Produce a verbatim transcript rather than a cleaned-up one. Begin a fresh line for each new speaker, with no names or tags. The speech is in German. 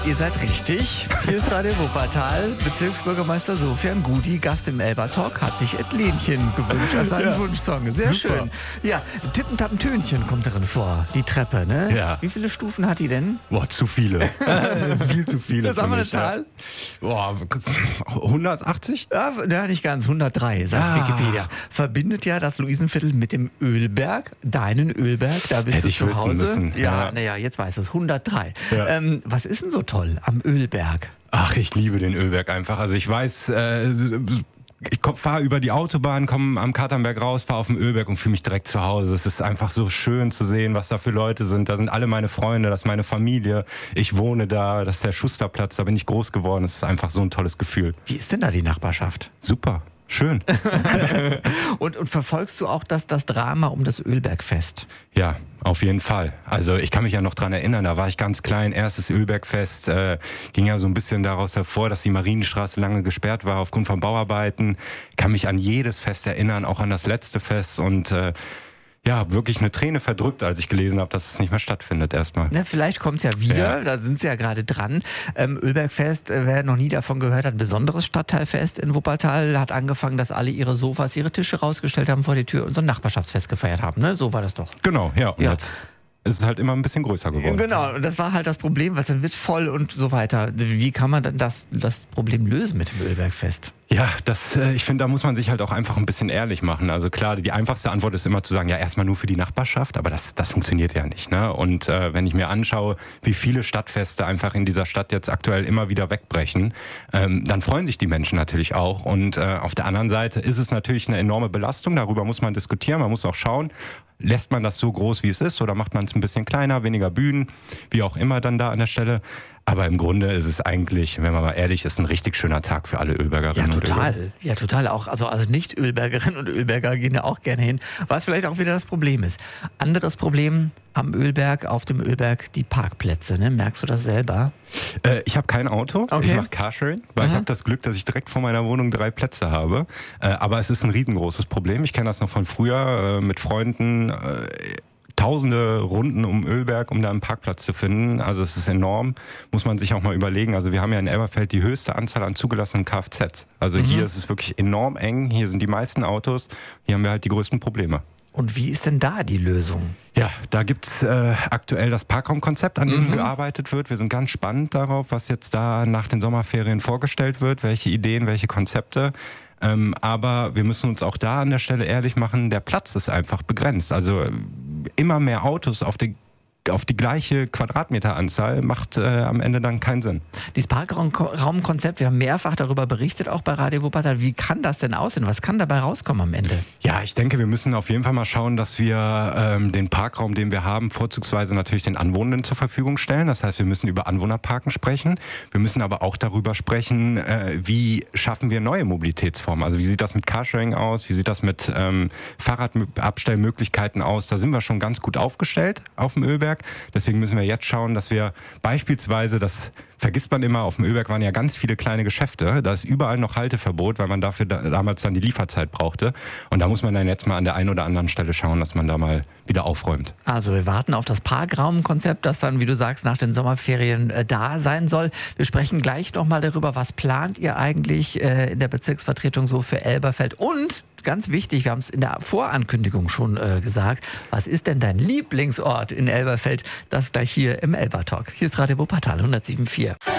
Ihr seid richtig. Hier ist Radio Wuppertal. Bezirksbürgermeister Sofian Gudi, Gast im Elber-Talk, hat sich Etlenchen gewünscht als seinen
Ja.
Wunschsong. Sehr
Super.
schön. Ja, Tippen-Tappen-Tönchen kommt darin vor. Die Treppe, ne?
Ja.
Wie viele Stufen hat die denn?
Boah, zu viele. Viel zu viele.
Sagen wir eine
für mich, ja.
Zahl?
Boah, hundertachtzig?
Ja, ja, nicht ganz. hundertdrei, sagt
Ah.
Wikipedia. Verbindet ja das Luisenviertel mit dem Ölberg, deinen Ölberg, da bist
Hätte
du
ich
zu
wissen
Hause.
müssen,
Ja,
ja.
naja, jetzt weiß es. hundertdrei.
Ja.
Ähm, was ist denn so toll am Ölberg?
Ach, ich liebe den Ölberg einfach. Also ich weiß, äh, ich fahre über die Autobahn, komme am Katernberg raus, fahre auf den Ölberg und fühle mich direkt zu Hause. Es ist einfach so schön zu sehen, was da für Leute sind. Da sind alle meine Freunde, das ist meine Familie. Ich wohne da, das ist der Schusterplatz, da bin ich groß geworden. Es ist einfach so ein tolles Gefühl.
Wie ist denn da die Nachbarschaft?
Super, schön.
Und, und verfolgst du auch das, das Drama um das Ölbergfest?
Ja, auf jeden Fall. Also ich kann mich ja noch dran erinnern, da war ich ganz klein, erstes Ölbergfest, äh, ging ja so ein bisschen daraus hervor, dass die Marienstraße lange gesperrt war aufgrund von Bauarbeiten. Ich kann mich an jedes Fest erinnern, auch an das letzte Fest und äh, ja, wirklich eine Träne verdrückt, als ich gelesen habe, dass es nicht mehr stattfindet erstmal.
Na, vielleicht kommt es ja wieder,
Ja.
da sind sie ja gerade dran. Ähm, Ölbergfest, äh, wer noch nie davon gehört hat, besonderes Stadtteilfest in Wuppertal, hat angefangen, dass alle ihre Sofas, ihre Tische rausgestellt haben vor die Tür und so ein Nachbarschaftsfest gefeiert haben. Ne? So war das doch.
Genau, ja. Und
Ja.
jetzt ist es halt immer ein bisschen größer geworden.
Genau, und das war halt das Problem, weil dann wird voll und so weiter. Wie kann man dann das, das Problem lösen mit dem Ölbergfest?
Ja, das, äh, ich finde, da muss man sich halt auch einfach ein bisschen ehrlich machen. Also klar, die einfachste Antwort ist immer zu sagen, ja, erstmal nur für die Nachbarschaft, aber das, das funktioniert ja nicht. Ne? Und äh, wenn ich mir anschaue, wie viele Stadtfeste einfach in dieser Stadt jetzt aktuell immer wieder wegbrechen, ähm, dann freuen sich die Menschen natürlich auch. Und äh, auf der anderen Seite ist es natürlich eine enorme Belastung, darüber muss man diskutieren, man muss auch schauen, lässt man das so groß, wie es ist, oder macht man es ein bisschen kleiner, weniger Bühnen, wie auch immer dann da an der Stelle. Aber im Grunde ist es eigentlich, wenn man mal ehrlich ist, ein richtig schöner Tag für alle
Ja,
Ölbergerinnen und Ölberger.
total. Ja, total auch. Also, also Nicht-Ölbergerinnen und Ölberger gehen ja auch gerne hin, was vielleicht auch wieder das Problem ist. Anderes Problem am Ölberg, auf dem Ölberg, die Parkplätze. Ne? Merkst du das selber?
Äh, ich habe kein Auto,
Okay.
ich mache Carsharing, weil ich
Aha.
habe das Glück, dass ich direkt vor meiner Wohnung drei Plätze habe. Äh, aber es ist ein riesengroßes Problem. Ich kenne das noch von früher äh, mit Freunden. Äh, Tausende Runden um Ölberg, um da einen Parkplatz zu finden. Also es ist enorm, muss man sich auch mal überlegen. Also wir haben ja in Elberfeld die höchste Anzahl an zugelassenen Kfz. Also hier ist es wirklich enorm eng, hier sind die meisten Autos, hier haben wir halt die größten Probleme.
Und wie ist denn da die Lösung?
Ja, da gibt's äh, aktuell das Parkraumkonzept, an dem gearbeitet wird. Wir sind ganz spannend darauf, was jetzt da nach den Sommerferien vorgestellt wird, welche Ideen, welche Konzepte. Ähm, aber wir müssen uns auch da an der Stelle ehrlich machen, der Platz ist einfach begrenzt. Also äh, immer mehr Autos auf die, auf die gleiche Quadratmeteranzahl macht äh, am Ende dann keinen Sinn.
Dieses Parkraumkonzept, wir haben mehrfach darüber berichtet, auch bei Radio Wuppertal. Wie kann das denn aussehen? Was kann dabei rauskommen am Ende?
Ja, ich denke, wir müssen auf jeden Fall mal schauen, dass wir ähm, den Parkraum, den wir haben, vorzugsweise natürlich den Anwohnenden zur Verfügung stellen. Das heißt, wir müssen über Anwohnerparken sprechen. Wir müssen aber auch darüber sprechen, äh, wie schaffen wir neue Mobilitätsformen. Also wie sieht das mit Carsharing aus? Wie sieht das mit ähm, Fahrradabstellmöglichkeiten aus? Da sind wir schon ganz gut aufgestellt auf dem Ölberg. Deswegen müssen wir jetzt schauen, dass wir beispielsweise, das vergisst man immer, auf dem Ölberg waren ja ganz viele kleine Geschäfte. Da ist überall noch Halteverbot, weil man dafür da, damals dann die Lieferzeit brauchte. Und da muss man dann jetzt mal an der einen oder anderen Stelle schauen, dass man da mal wieder aufräumt.
Also wir warten auf das Parkraumkonzept, das dann, wie du sagst, nach den Sommerferien äh, da sein soll. Wir sprechen gleich nochmal darüber, was plant ihr eigentlich äh, in der Bezirksvertretung so für Elberfeld und ganz wichtig, wir haben es in der Vorankündigung schon äh, gesagt, was ist denn dein Lieblingsort in Elberfeld? Das gleich hier im Elber-Talk. Hier ist Radio Wuppertal hundertsieben Komma vier.